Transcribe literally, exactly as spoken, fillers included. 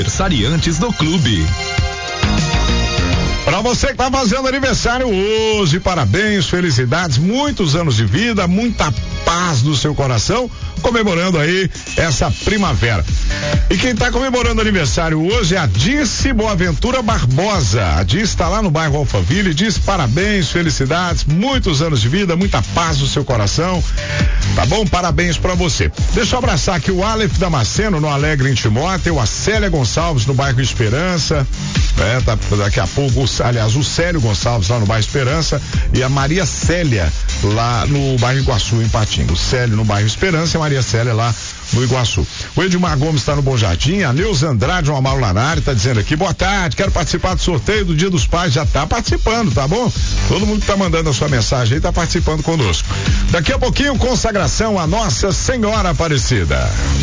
aniversariantes do clube. Pra você que tá fazendo aniversário hoje, parabéns, felicidades, muitos anos de vida, muita paz no seu coração, comemorando aí essa primavera. E quem tá comemorando aniversário hoje é a Dirce Boaventura Barbosa. A Dirce tá lá no bairro Alphaville, diz parabéns, felicidades, muitos anos de vida, muita paz no seu coração. Tá bom? Parabéns pra você. Deixa eu abraçar aqui o Aleph Damasceno no Alegre em Timóteo, a Célia Gonçalves no bairro Esperança, é, tá, daqui a pouco, aliás, o Célio Gonçalves lá no bairro Esperança e a Maria Célia lá no bairro Iguaçu, em Patinga. O Célio no bairro Esperança e a Maria Célia lá no Iguaçu. O Edmar Gomes está no Bom Jardim, a Neuza Andrade, o Amaro Lanari, tá dizendo aqui, boa tarde, quero participar do sorteio do Dia dos Pais, já tá participando, tá bom? Todo mundo que tá mandando a sua mensagem aí tá participando conosco. Daqui a pouquinho, consagração a Nossa Senhora Aparecida.